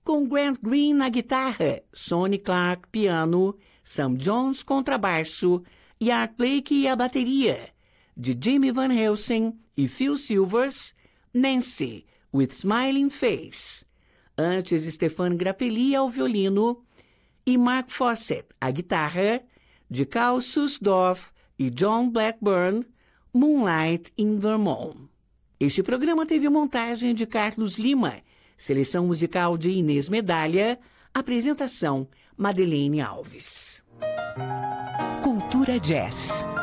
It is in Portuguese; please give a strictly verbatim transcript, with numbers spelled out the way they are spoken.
com Grant Green na guitarra, Sonny Clark piano, Sam Jones contrabaixo e Art Blakey a bateria, de Jimmy Van Heusen e Phil Silvers, Nancy, with Smiling Face. Antes, Stefan Grappelli ao violino e Mark Fawcett à guitarra, de Carl Susdorf e John Blackburn, Moonlight in Vermont. Este programa teve montagem de Carlos Lima, seleção musical de Inês Medalha, apresentação Madeleine Alves. Cultura Jazz.